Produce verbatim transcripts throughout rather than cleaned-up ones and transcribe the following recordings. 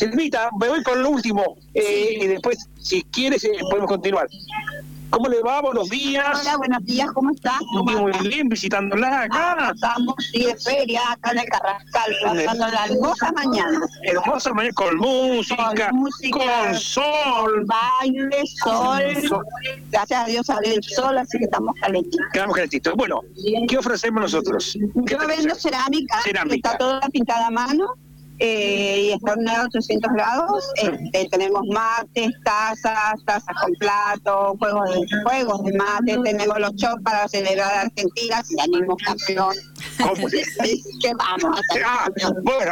Silvita, me voy con lo último, eh, y después, si quieres, eh, podemos continuar. ¿Cómo le va? Buenos días. Hola, buenos días, ¿cómo está? ¿Cómo muy está? bien, visitándola acá. Ah, estamos, sí, de feria, acá en el Carrascal, pasando la hermosa mañana. Hermosa mañana, con música, Con música, con sol. Baile, sol. Sol. Gracias a Dios salió el sol, así que estamos calentitos. Quedamos calentitos. Bueno, ¿qué ofrecemos nosotros? ¿Qué Yo vendo cerámica, Cerámica. está toda pintada a mano. Eh, y está horneado a ochocientos grados. Este, tenemos mates, tazas, tazas con plato, juegos de, juegos de mate, tenemos los shows para celebrar Argentina, si salimos campeón. ¿Cómo? ¿Qué vamos a salir Ah, campeón? bueno,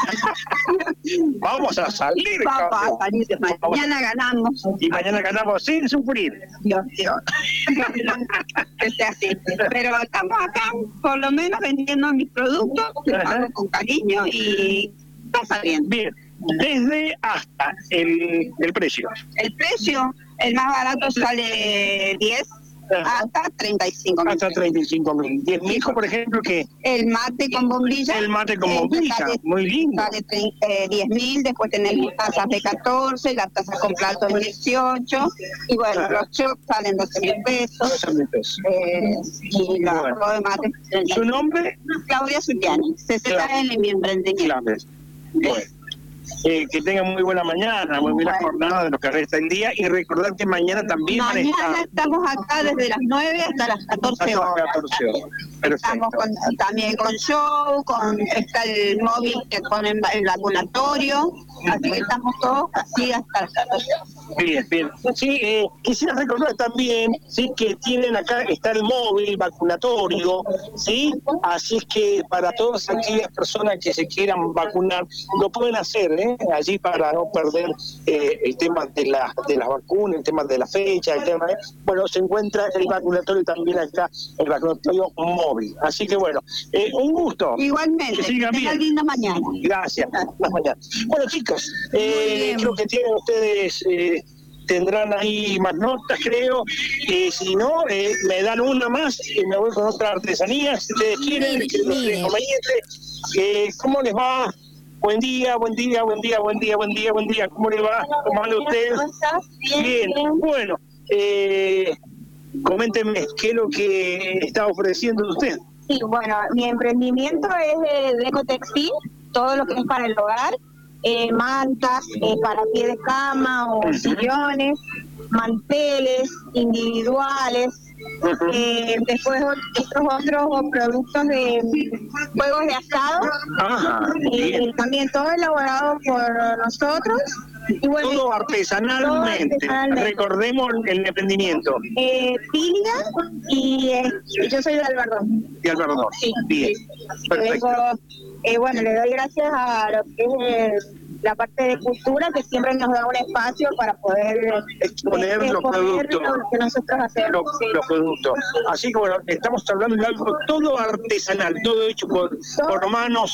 vamos a salir. Vamos a campeón. salir, mañana ganamos. Y mañana ganamos sin sufrir. Dios, Dios. Que sea así. Pero estamos acá, por lo menos vendiendo mis productos, los hago con cariño y está saliendo. Bien, desde hasta el, el precio. El precio, el más barato sale diez hasta treinta y cinco mil. Hasta treinta y cinco mil. diez mil, por ejemplo, que El mate con bombilla. el mate con eh, bombilla, sale- muy lindo. Sale tre- eh, diez mil, después tenemos tazas de catorce, las tazas con plato de dieciocho, y bueno, Ajá. los chops salen doce mil pesos. doce mil pesos. Eh, y la Bueno. juego de mate. ¿Su nombre? Claudia Zuliani, C Z L en mi emprendimiento. Claves. Bueno. Eh, que tengan muy buena mañana, muy buena Bueno. jornada de lo que resta el día, y recordar que mañana también van a Mañana estar estamos acá desde las nueve hasta las catorce hasta las horas. catorce horas. Estamos Perfecto. con, también con show, con está el móvil que ponen el vacunatorio, así que estamos todos así hasta las catorce horas. Bien, bien. Sí, eh, quisiera recordar también, sí, que tienen acá, está el móvil vacunatorio, sí, así es que para todas aquellas personas que se quieran vacunar, lo pueden hacer, ¿eh? Allí para no perder eh, el tema de la de las vacunas, el tema de la fecha, el tema, ¿eh? Bueno, se encuentra el vacunatorio también acá, el vacunatorio móvil. Así que bueno, eh, un gusto. Igualmente, Que que sigan tengan bien. linda mañana. Gracias. Hasta mañana. Bueno, chicos, Muy eh, bien. creo que tienen ustedes, eh, tendrán ahí más notas, creo. Eh, si no, eh, me dan una más y me voy con otra artesanía. Si ustedes quieren, Mire, que no sea mire. inconveniente. Eh, ¿Cómo les va? Buen día, buen día, buen día, buen día, buen día, buen día. ¿Cómo les va? ¿Cómo anda usted? ¿Cómo estás? Bien, bueno. Eh, coméntenme, ¿qué es lo que está ofreciendo usted? Sí, bueno, mi emprendimiento es de ecotextil, todo lo que es para el hogar, eh, mantas, eh, para pie de cama o sillones, manteles individuales, eh, después ot- estos otros productos de juegos de asado, Ajá, eh, bien. también todo elaborado por nosotros. Y bueno, Todo artesanalmente. Todo artesanalmente. Recordemos el emprendimiento eh, Pilga y eh, yo soy de Albardón. de Alberto. Sí, Bien, sí. perfecto. Vengo, eh, bueno, le doy gracias a lo que es eh, la parte de cultura, que siempre nos da un espacio para poder Exponer eh, los exponer productos. lo que nosotros hacemos. Los, Sí. los productos. Así que bueno, estamos hablando de algo todo artesanal, todo hecho por, por manos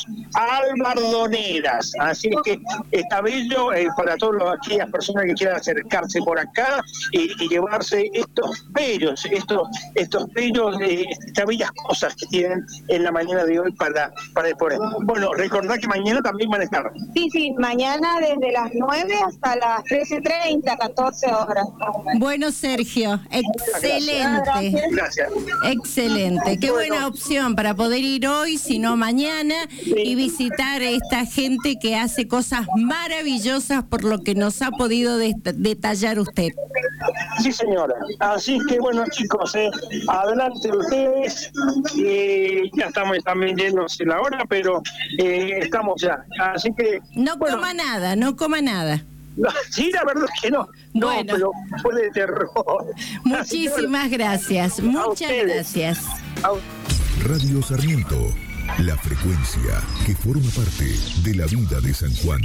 albardoneras. Así que está bello eh, para todas aquellas personas que quieran acercarse por acá y, y llevarse estos bellos, estos, estos bellos, eh, estas bellas cosas que tienen en la mañana de hoy para, para exponer. Bueno, recordad que mañana también van a estar. Sí, sí, mañana desde las nueve hasta las trece treinta, catorce horas. Bueno, Sergio, excelente. Gracias. Gracias. Excelente, qué Bueno. buena opción para poder ir hoy, si no mañana, y visitar a esta gente que hace cosas maravillosas por lo que nos ha podido det- detallar usted. Sí, señora. Así que, bueno, chicos, eh, adelante ustedes. Eh, ya estamos también llenos de la hora, pero eh, estamos ya. Así que... No bueno, coma nada, no coma nada. sí, la verdad es que no. No, Bueno. pero fue de terror. Así que, Muchísimas gracias, muchas ustedes. gracias. bueno, a- Radio Sarmiento, la frecuencia que forma parte de la vida de San Juan.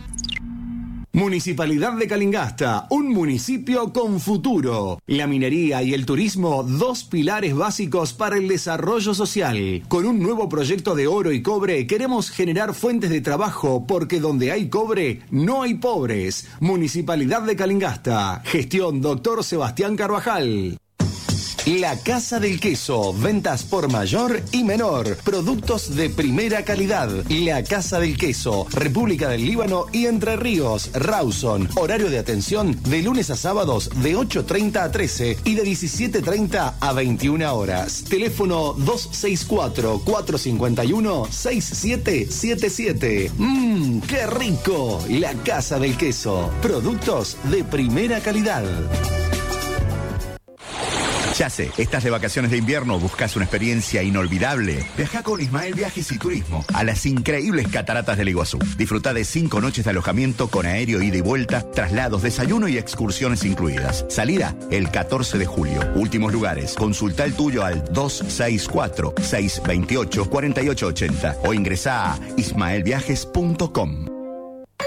Municipalidad de Calingasta, un municipio con futuro. La minería y el turismo, dos pilares básicos para el desarrollo social. Con un nuevo proyecto de oro y cobre, queremos generar fuentes de trabajo, porque donde hay cobre, no hay pobres. Municipalidad de Calingasta, gestión doctor Sebastián Carvajal. La Casa del Queso, ventas por mayor y menor, productos de primera calidad. La Casa del Queso, República del Líbano y Entre Ríos, Rawson. Horario de atención de lunes a sábados de ocho treinta a trece y de diecisiete treinta a veintiuna horas. Teléfono dos seis cuatro, cuatro cinco uno, seis siete siete siete. Mmm, qué rico. La Casa del Queso, productos de primera calidad. Ya sé, estás de vacaciones de invierno, buscas una experiencia inolvidable. Viaja con Ismael Viajes y Turismo a las increíbles cataratas del Iguazú. Disfruta de cinco noches de alojamiento con aéreo ida y vuelta, traslados, desayuno y excursiones incluidas. Salida el catorce de julio. Últimos lugares. Consulta el tuyo al dos seis cuatro, seis dos ocho, cuatro ocho ocho cero o ingresa a ismael viajes punto com.